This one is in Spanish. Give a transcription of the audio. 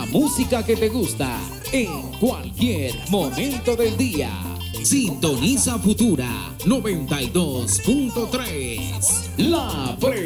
la música que te gusta en cualquier momento del día. Sintoniza Futura 92.3. La